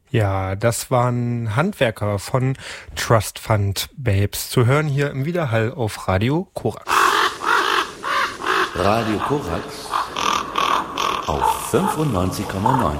Ja, das waren Handwerker von Trust Fund Babes. Zu hören hier im Widerhall auf Radio Korax. Radio Korax auf 95,9.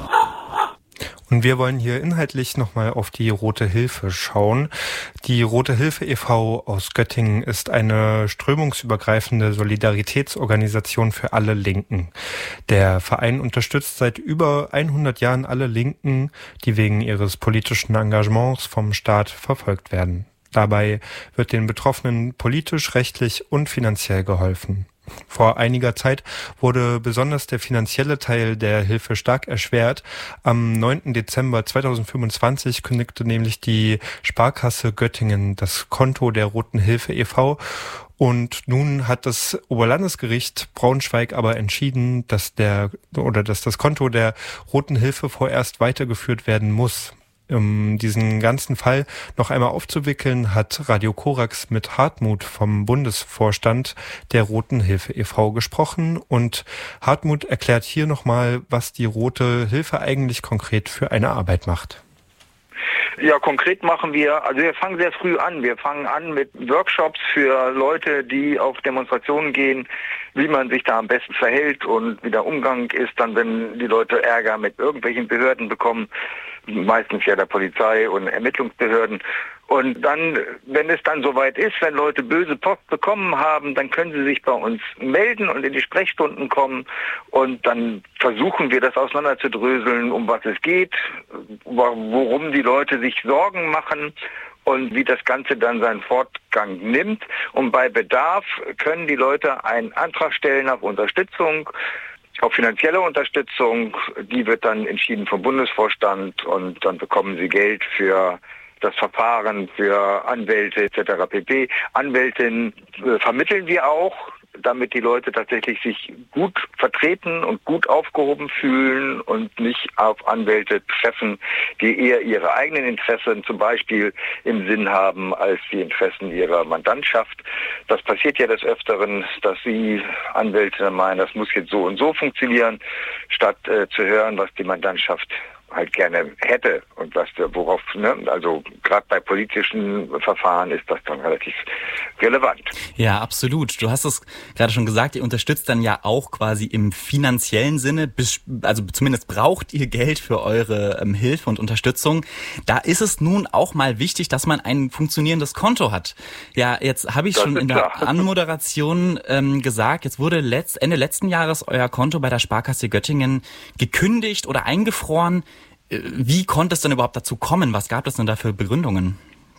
Und wir wollen hier inhaltlich nochmal auf die Rote Hilfe schauen. Die Rote Hilfe e.V. aus Göttingen ist eine strömungsübergreifende Solidaritätsorganisation für alle Linken. Der Verein unterstützt seit über 100 Jahren alle Linken, die wegen ihres politischen Engagements vom Staat verfolgt werden. Dabei wird den Betroffenen politisch, rechtlich und finanziell geholfen. Vor einiger Zeit wurde besonders der finanzielle Teil der Hilfe stark erschwert. Am 9. Dezember 2025 kündigte nämlich die Sparkasse Göttingen das Konto der Roten Hilfe e.V. Und nun hat das Oberlandesgericht Braunschweig aber entschieden, dass das Konto der Roten Hilfe vorerst weitergeführt werden muss. Um diesen ganzen Fall noch einmal aufzuwickeln, hat Radio Korax mit Hartmut vom Bundesvorstand der Roten Hilfe e.V. gesprochen. Und Hartmut erklärt hier nochmal, was die Rote Hilfe eigentlich konkret für eine Arbeit macht. Ja, konkret machen wir fangen sehr früh an. Wir fangen an mit Workshops für Leute, die auf Demonstrationen gehen, wie man sich da am besten verhält und wie der Umgang ist, dann wenn die Leute Ärger mit irgendwelchen Behörden bekommen, meistens ja der Polizei und Ermittlungsbehörden. Und dann, wenn es dann soweit ist, wenn Leute böse Post bekommen haben, dann können sie sich bei uns melden und in die Sprechstunden kommen. Und dann versuchen wir das auseinanderzudröseln, um was es geht, worum die Leute sich Sorgen machen und wie das Ganze dann seinen Fortgang nimmt. Und bei Bedarf können die Leute einen Antrag stellen auf Unterstützung, auf finanzielle Unterstützung. Die wird dann entschieden vom Bundesvorstand und dann bekommen sie Geld für das Verfahren, für Anwälte etc. pp. Anwältinnen vermitteln wir auch, damit die Leute tatsächlich sich gut vertreten und gut aufgehoben fühlen und nicht auf Anwälte treffen, die eher ihre eigenen Interessen zum Beispiel im Sinn haben als die Interessen ihrer Mandantschaft. Das passiert ja des Öfteren, dass sie Anwälte meinen, das muss jetzt so und so funktionieren, statt zu hören, was die Mandantschaft halt gerne hätte und also gerade bei politischen Verfahren ist das dann relativ relevant. Ja, absolut. Du hast es gerade schon gesagt, ihr unterstützt dann ja auch quasi im finanziellen Sinne, also zumindest braucht ihr Geld für eure Hilfe und Unterstützung. Da ist es nun auch mal wichtig, dass man ein funktionierendes Konto hat. Ja, jetzt habe ich schon in der Anmoderation gesagt, jetzt wurde Ende letzten Jahres euer Konto bei der Sparkasse Göttingen gekündigt oder eingefroren. Wie konnte es denn überhaupt dazu kommen? Was gab es denn da für Begründungen?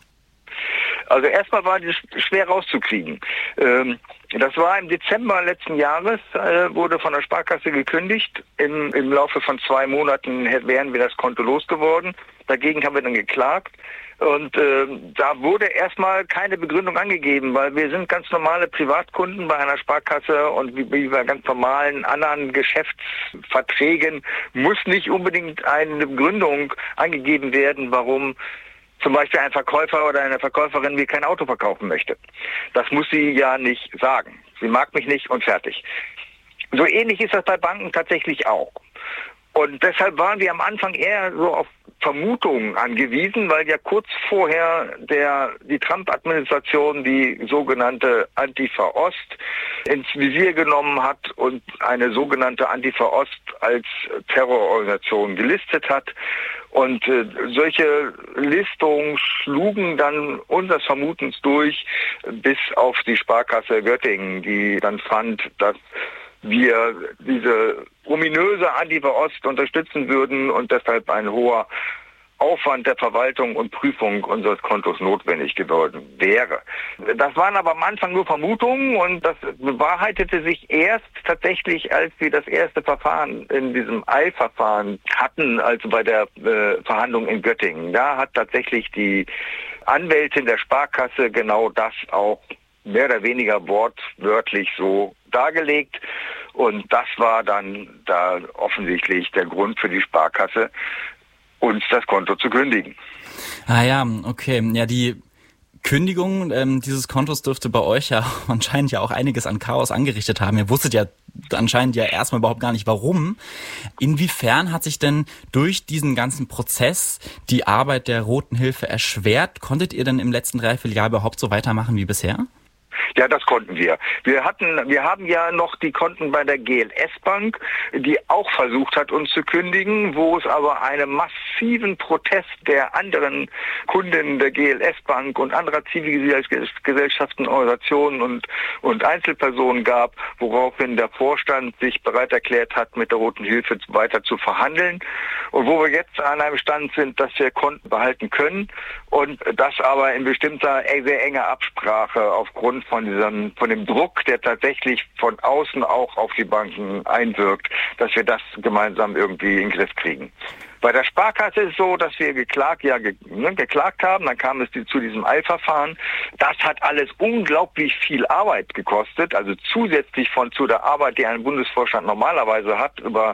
Also erstmal war das schwer rauszukriegen. Das war im Dezember letzten Jahres, wurde von der Sparkasse gekündigt. Im Laufe von 2 Monaten wären wir das Konto losgeworden. Dagegen haben wir dann geklagt. Und da wurde erstmal keine Begründung angegeben, weil wir sind ganz normale Privatkunden bei einer Sparkasse und wie bei ganz normalen anderen Geschäftsverträgen muss nicht unbedingt eine Begründung angegeben werden, warum zum Beispiel ein Verkäufer oder eine Verkäuferin mir kein Auto verkaufen möchte. Das muss sie ja nicht sagen. Sie mag mich nicht und fertig. So ähnlich ist das bei Banken tatsächlich auch. Und deshalb waren wir am Anfang eher so auf Vermutungen angewiesen, weil ja kurz vorher die Trump-Administration die sogenannte Antifa-Ost ins Visier genommen hat und eine sogenannte Antifa-Ost als Terrororganisation gelistet hat. Und solche Listungen schlugen dann unseres Vermutens durch bis auf die Sparkasse Göttingen, die dann fand, dass wir diese ominöse Antifa-Ost unterstützen würden und deshalb ein hoher Aufwand der Verwaltung und Prüfung unseres Kontos notwendig geworden wäre. Das waren aber am Anfang nur Vermutungen und das bewahrheitete sich erst tatsächlich, als wir das erste Verfahren in diesem Eilverfahren hatten, also bei der Verhandlung in Göttingen. Da hat tatsächlich die Anwältin der Sparkasse genau das auch mehr oder weniger wortwörtlich so dargelegt. Und das war dann da offensichtlich der Grund für die Sparkasse, uns das Konto zu kündigen. Ah ja, okay. Ja, die Kündigung dieses Kontos dürfte bei euch ja anscheinend ja auch einiges an Chaos angerichtet haben. Ihr wusstet ja anscheinend ja erstmal überhaupt gar nicht, warum. Inwiefern hat sich denn durch diesen ganzen Prozess die Arbeit der Roten Hilfe erschwert? Konntet ihr denn im letzten Dreivierteljahr überhaupt so weitermachen wie bisher? Ja, das konnten wir. Wir haben ja noch die Konten bei der GLS Bank, die auch versucht hat, uns zu kündigen, wo es aber einen massiven Protest der anderen Kunden der GLS Bank und anderer Zivilgesellschaften, Organisationen und Einzelpersonen gab, woraufhin der Vorstand sich bereit erklärt hat, mit der Roten Hilfe weiter zu verhandeln. Und wo wir jetzt an einem Stand sind, dass wir Konten behalten können und das aber in bestimmter, sehr enger Absprache aufgrund von dem Druck, der tatsächlich von außen auch auf die Banken einwirkt, dass wir das gemeinsam irgendwie in den Griff kriegen. Bei der Sparkasse ist es so, dass wir geklagt haben, dann kam es zu diesem Eilverfahren. Das hat alles unglaublich viel Arbeit gekostet, also zusätzlich zu der Arbeit, die ein Bundesvorstand normalerweise hat, über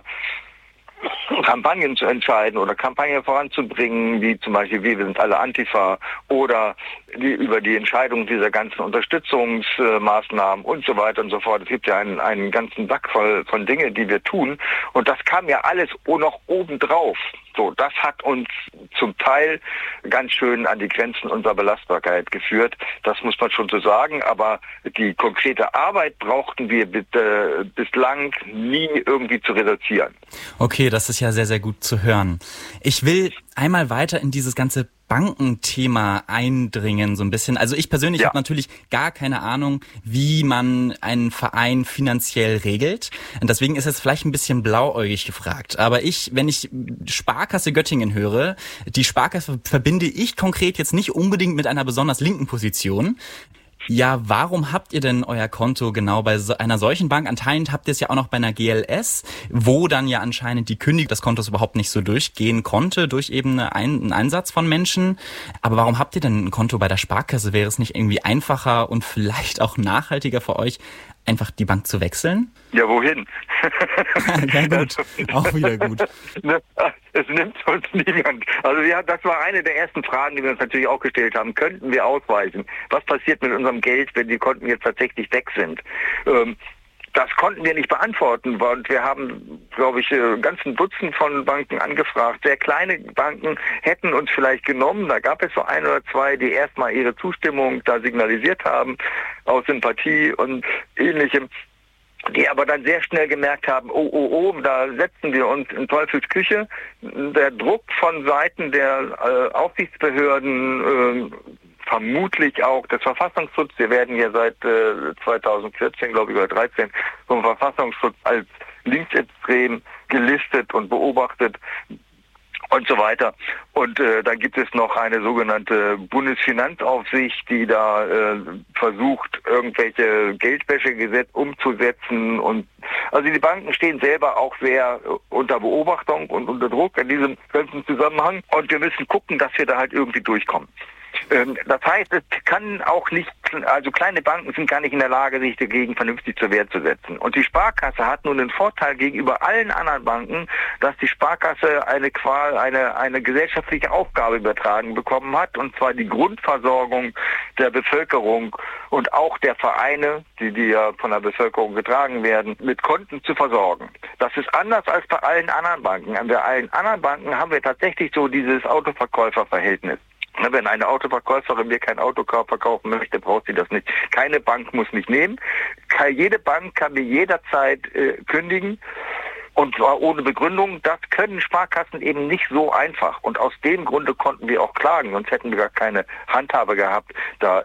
Kampagnen zu entscheiden oder Kampagnen voranzubringen, wie zum Beispiel wir sind alle Antifa oder über die Entscheidung dieser ganzen Unterstützungsmaßnahmen und so weiter und so fort. Es gibt ja einen ganzen Sack voll von Dingen, die wir tun und das kam ja alles noch obendrauf. So, das hat uns zum Teil ganz schön an die Grenzen unserer Belastbarkeit geführt. Das muss man schon so sagen, aber die konkrete Arbeit brauchten wir bislang nie irgendwie zu reduzieren. Okay, das ist ja sehr, sehr gut zu hören. Ich will einmal weiter in dieses ganze Bankenthema eindringen, so ein bisschen. Also ich persönlich habe natürlich gar keine Ahnung, wie man einen Verein finanziell regelt. Und deswegen ist es vielleicht ein bisschen blauäugig gefragt. Aber wenn ich Sparkasse Göttingen höre, die Sparkasse verbinde ich konkret jetzt nicht unbedingt mit einer besonders linken Position. Ja, warum habt ihr denn euer Konto genau bei einer solchen Bank? Anscheinend habt ihr es ja auch noch bei einer GLS, wo dann ja anscheinend die Kündigung des Kontos überhaupt nicht so durchgehen konnte, durch eben einen Einsatz von Menschen. Aber warum habt ihr denn ein Konto bei der Sparkasse? Wäre es nicht irgendwie einfacher und vielleicht auch nachhaltiger für euch, einfach die Bank zu wechseln? Ja, wohin? Ja gut, auch wieder gut. Es nimmt uns niemand. Also das war eine der ersten Fragen, die wir uns natürlich auch gestellt haben. Könnten wir ausweichen? Was passiert mit unserem Geld, wenn die Konten jetzt tatsächlich weg sind? Das konnten wir nicht beantworten und wir haben, glaube ich, ganzen Dutzend von Banken angefragt. Sehr kleine Banken hätten uns vielleicht genommen. Da gab es so ein oder zwei, die erstmal ihre Zustimmung da signalisiert haben, aus Sympathie und Ähnlichem, die aber dann sehr schnell gemerkt haben, da setzen wir uns in Teufelsküche. Der Druck von Seiten der Aufsichtsbehörden, vermutlich auch des Verfassungsschutzes. Wir werden ja seit 2014, glaube ich, oder 2013 vom Verfassungsschutz als linksextrem gelistet und beobachtet und so weiter. Und dann gibt es noch eine sogenannte Bundesfinanzaufsicht, die da versucht, irgendwelche Geldwäschegesetze umzusetzen. Und also die Banken stehen selber auch sehr unter Beobachtung und unter Druck in diesem ganzen Zusammenhang. Und wir müssen gucken, dass wir da halt irgendwie durchkommen. Das heißt, es kann auch nicht, also kleine Banken sind gar nicht in der Lage, sich dagegen vernünftig zur Wehr zu setzen. Und die Sparkasse hat nun den Vorteil gegenüber allen anderen Banken, dass die Sparkasse eine gesellschaftliche Aufgabe übertragen bekommen hat, und zwar die Grundversorgung der Bevölkerung und auch der Vereine, die ja von der Bevölkerung getragen werden, mit Konten zu versorgen. Das ist anders als bei allen anderen Banken. Bei allen anderen Banken haben wir tatsächlich so dieses Autoverkäuferverhältnis. Wenn eine Autoverkäuferin mir kein Auto verkaufen möchte, braucht sie das nicht. Keine Bank muss mich nehmen. Jede Bank kann mir jederzeit kündigen. Und zwar ohne Begründung. Das können Sparkassen eben nicht so einfach. Und aus dem Grunde konnten wir auch klagen. Sonst hätten wir gar keine Handhabe gehabt, da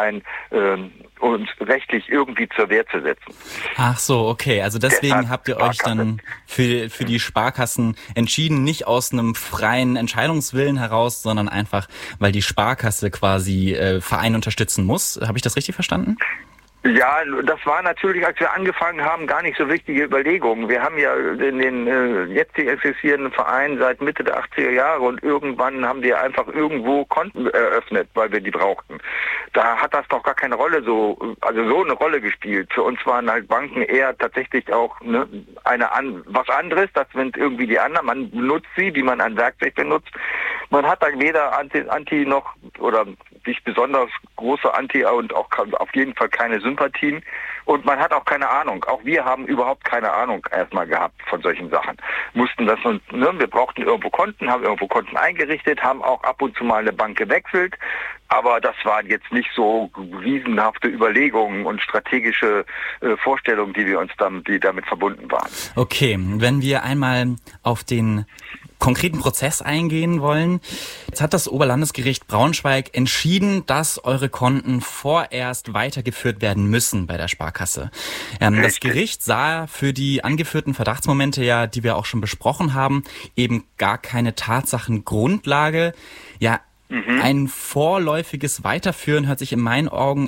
uns rechtlich irgendwie zur Wehr zu setzen. Ach so, okay. Also deswegen habt ihr euch dann für die Sparkassen entschieden, nicht aus einem freien Entscheidungswillen heraus, sondern einfach, weil die Sparkasse quasi Vereine unterstützen muss. Habe ich das richtig verstanden? Ja, das war natürlich, als wir angefangen haben, gar nicht so wichtige Überlegungen. Wir haben ja den jetzt existierenden Verein seit Mitte der 80er Jahre und irgendwann haben wir einfach irgendwo Konten eröffnet, weil wir die brauchten. Da hat das noch gar keine Rolle so eine Rolle gespielt. Für uns waren halt Banken eher tatsächlich auch was anderes. Das sind irgendwie die anderen. Man benutzt sie, wie man ein Werkzeug benutzt. Man hat da weder Anti noch oder nicht besonders große Anti- und auch auf jeden Fall keine Sympathien. Und man hat auch keine Ahnung. Auch wir haben überhaupt keine Ahnung erstmal gehabt von solchen Sachen. Mussten das wir brauchten irgendwo Konten, haben irgendwo Konten eingerichtet, haben auch ab und zu mal eine Bank gewechselt. Aber das waren jetzt nicht so riesenhafte Überlegungen und strategische Vorstellungen, die damit verbunden waren. Okay, wenn wir einmal auf den konkreten Prozess eingehen wollen. Jetzt hat das Oberlandesgericht Braunschweig entschieden, dass eure Konten vorerst weitergeführt werden müssen bei der Sparkasse. Das Gericht sah für die angeführten Verdachtsmomente, ja, die wir auch schon besprochen haben, eben gar keine Tatsachengrundlage. Ja, ein vorläufiges Weiterführen hört sich in meinen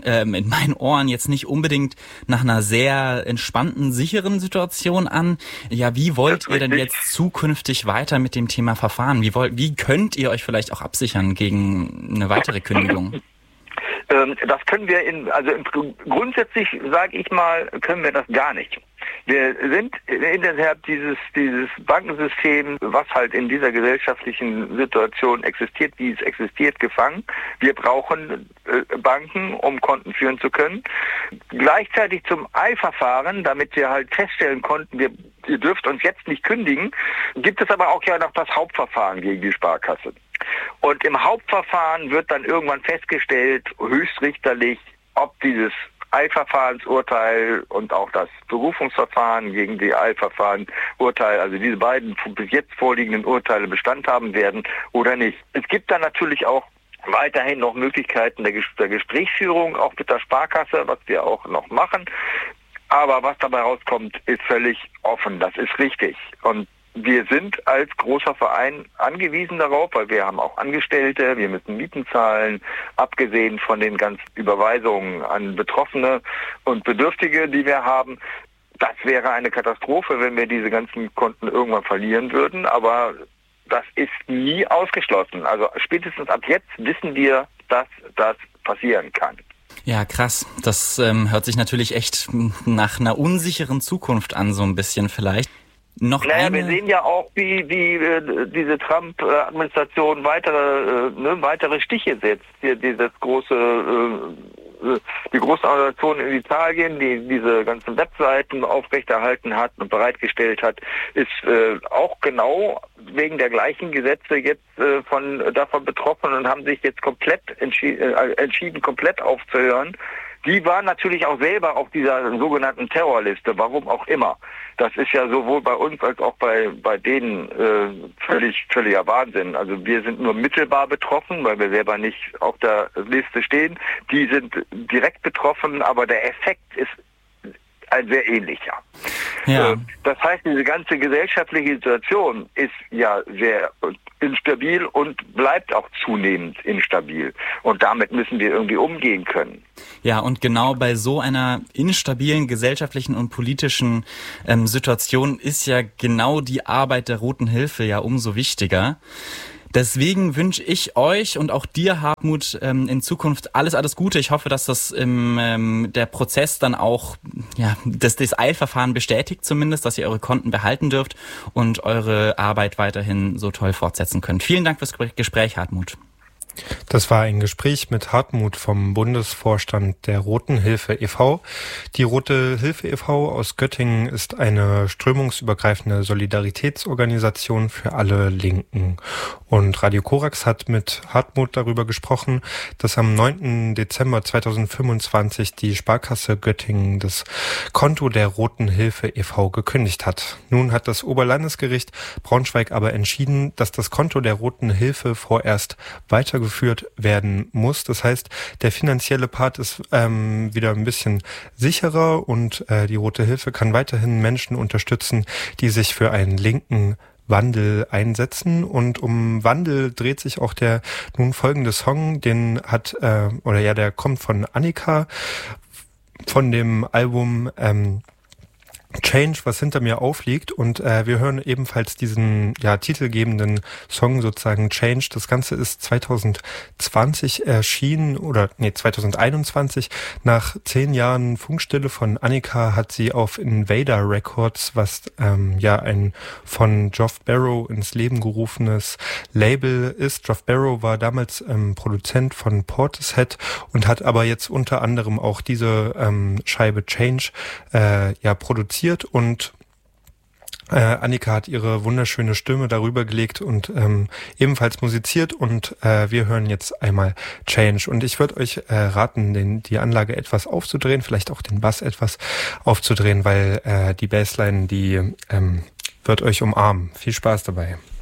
Ohren jetzt nicht unbedingt nach einer sehr entspannten, sicheren Situation an. Ja, wie wollt ihr denn jetzt zukünftig weiter mit dem Thema verfahren? Wie könnt ihr euch vielleicht auch absichern gegen eine weitere Kündigung? Das können wir grundsätzlich, sage ich mal, können wir das gar nicht. Wir sind innerhalb dieses Bankensystem, was halt in dieser gesellschaftlichen Situation existiert, wie es existiert, gefangen. Wir brauchen Banken, um Konten führen zu können. Gleichzeitig zum Eilverfahren, damit wir halt feststellen konnten, ihr dürft uns jetzt nicht kündigen, gibt es aber auch ja noch das Hauptverfahren gegen die Sparkasse. Und im Hauptverfahren wird dann irgendwann festgestellt, höchstrichterlich, ob dieses Eilverfahrensurteil und auch das Berufungsverfahren gegen die Eilverfahrenurteil, also diese beiden bis jetzt vorliegenden Urteile Bestand haben werden oder nicht. Es gibt dann natürlich auch weiterhin noch Möglichkeiten der Gesprächsführung, auch mit der Sparkasse, was wir auch noch machen. Aber was dabei rauskommt, ist völlig offen. Das ist richtig. Und wir sind als großer Verein angewiesen darauf, weil wir haben auch Angestellte, wir müssen Mieten zahlen, abgesehen von den ganzen Überweisungen an Betroffene und Bedürftige, die wir haben. Das wäre eine Katastrophe, wenn wir diese ganzen Konten irgendwann verlieren würden, aber das ist nie ausgeschlossen. Also spätestens ab jetzt wissen wir, dass das passieren kann. Ja, krass. Das hört sich natürlich echt nach einer unsicheren Zukunft an, so ein bisschen vielleicht. Wir sehen ja auch, wie diese Trump-Administration weitere Stiche setzt. Die große Organisation in Italien, die diese ganzen Webseiten aufrechterhalten hat und bereitgestellt hat, ist auch genau wegen der gleichen Gesetze jetzt davon betroffen und haben sich jetzt komplett entschieden, komplett aufzuhören. Die waren natürlich auch selber auf dieser sogenannten Terrorliste, warum auch immer. Das ist ja sowohl bei uns als auch bei denen völliger Wahnsinn. Also wir sind nur mittelbar betroffen, weil wir selber nicht auf der Liste stehen. Die sind direkt betroffen, aber der Effekt ist ein sehr ähnlicher. Ja. Das heißt, diese ganze gesellschaftliche Situation ist ja sehr instabil und bleibt auch zunehmend instabil. Und damit müssen wir irgendwie umgehen können. Ja, und genau bei so einer instabilen gesellschaftlichen und politischen Situation ist ja genau die Arbeit der Roten Hilfe ja umso wichtiger. Deswegen wünsche ich euch und auch dir, Hartmut, in Zukunft alles Gute. Ich hoffe, dass das der Prozess dann auch, das Eilverfahren bestätigt zumindest, dass ihr eure Konten behalten dürft und eure Arbeit weiterhin so toll fortsetzen könnt. Vielen Dank fürs Gespräch, Hartmut. Das war ein Gespräch mit Hartmut vom Bundesvorstand der Roten Hilfe e.V. Die Rote Hilfe e.V. aus Göttingen ist eine strömungsübergreifende Solidaritätsorganisation für alle Linken. Und Radio Korax hat mit Hartmut darüber gesprochen, dass am 9. Dezember 2025 die Sparkasse Göttingen das Konto der Roten Hilfe e.V. gekündigt hat. Nun hat das Oberlandesgericht Braunschweig aber entschieden, dass das Konto der Roten Hilfe vorerst weitergeführt werden muss. Das heißt, der finanzielle Part ist wieder ein bisschen sicherer und die Rote Hilfe kann weiterhin Menschen unterstützen, die sich für einen linken Wandel einsetzen. Und um Wandel dreht sich auch der nun folgende Song, der kommt von Annika von dem Album Change, was hinter mir aufliegt, und wir hören ebenfalls diesen titelgebenden Song sozusagen Change. Das Ganze ist 2020 erschienen, 2021. Nach 10 Jahren Funkstille von Annika hat sie auf Invader Records, was ein von Geoff Barrow ins Leben gerufenes Label ist. Geoff Barrow war damals Produzent von Portishead und hat aber jetzt unter anderem auch diese Scheibe Change produziert, und Annika hat ihre wunderschöne Stimme darüber gelegt und ebenfalls musiziert, und wir hören jetzt einmal Change. Und ich würde euch raten, die Anlage etwas aufzudrehen, vielleicht auch den Bass etwas aufzudrehen, weil die Bassline, die wird euch umarmen. Viel Spaß dabei.